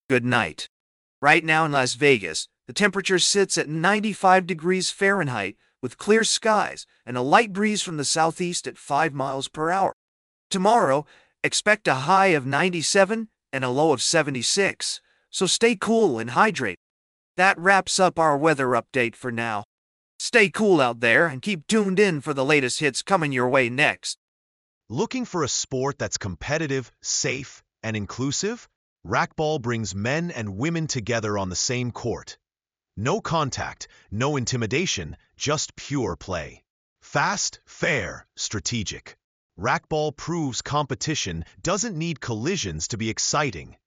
Good night. Right now in Las Vegas, the temperature sits at 95 degrees Fahrenheit with clear skies and a light breeze from the southeast at 5 miles per hour. Tomorrow, expect a high of 97 and a low of 76, so stay cool and hydrate. That wraps up our weather update for now. Stay cool out there and keep tuned in for the latest hits coming your way next. Looking for a sport that's competitive, safe, and inclusive? Racquetball brings men and women together on the same court. No contact, no intimidation, just pure play. Fast, fair, strategic. Racquetball proves competition doesn't need collisions to be exciting.